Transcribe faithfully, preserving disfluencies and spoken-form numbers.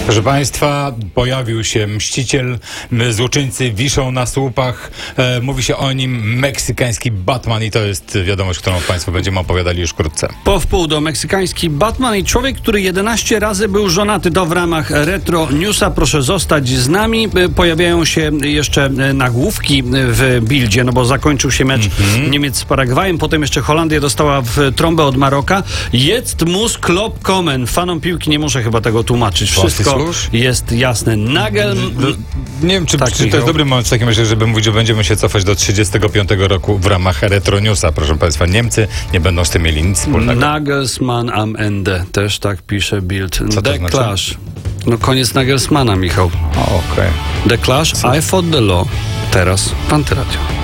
Proszę Państwa, pojawił się mściciel, złoczyńcy wiszą na słupach, e, mówi się o nim meksykański Batman i to jest wiadomość, którą Państwu będziemy opowiadali już wkrótce. Po wpół do meksykański Batman i człowiek, który jedenaście razy był żonaty, to w ramach Retro Newsa. Proszę zostać z nami. Pojawiają się jeszcze nagłówki w Bildzie, no bo zakończył się mecz mm-hmm. Niemiec z Paragwajem, potem jeszcze Holandia dostała w trąbę od Maroka. Jetzt muss Klopp kommen. Fanom piłki nie muszę chyba tego tłumaczyć. Wszystko jest jasne. Nagel... Nie wiem, czy, tak, czy to jest dobry moment w takim razie, żeby mówić, że będziemy się cofać do trzydziestego piątego roku w ramach Retro Newsa. Proszę Państwa, Niemcy nie będą z tym mieli nic wspólnego. Nagelsmann am Ende. Też tak pisze Bild. Co to The znaczy? Clash. No koniec Nagelsmana, Michał. Okej. Okay. The Clash, I fought the law. Teraz Panty Radio.